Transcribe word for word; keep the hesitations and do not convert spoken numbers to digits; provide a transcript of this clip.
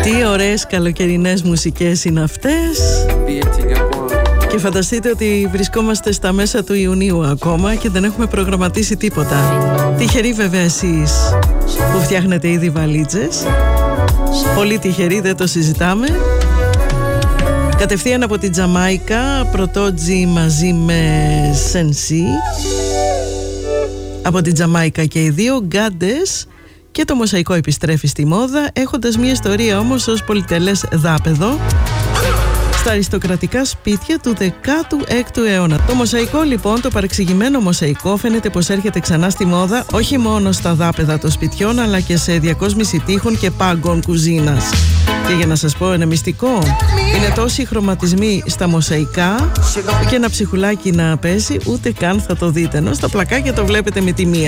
Τι ωραίες καλοκαιρινές μουσικές είναι αυτές. Και φανταστείτε ότι βρισκόμαστε στα μέσα του Ιουνίου ακόμα και δεν έχουμε προγραμματίσει τίποτα. Τυχεροί βέβαια εσείς που φτιάχνετε ήδη βαλίτσες. Πολύ τυχεροί, δεν το συζητάμε. Κατευθείαν από την Τζαμάικα, Πρωτότζι μαζί με Σενσί. Από την Τζαμάικα και οι δύο, Γκάντες. Και το μοσαϊκό επιστρέφει στη μόδα, έχοντας μια ιστορία όμως ως πολυτελές δάπεδο στα αριστοκρατικά σπίτια του δεκάτου έκτου αιώνα. Το μοσαϊκό λοιπόν, το παρεξηγημένο μοσαϊκό, φαίνεται πως έρχεται ξανά στη μόδα όχι μόνο στα δάπεδα των σπιτιών, αλλά και σε διακόσμηση τείχων και πάγκων κουζίνας. Και για να σας πω ένα μυστικό, είναι τόσοι χρωματισμοί στα μοσαϊκά και ένα ψυχουλάκι να πέσει, ούτε καν θα το δείτε, ενώ στα πλακάκια το βλέπετε με τη μία.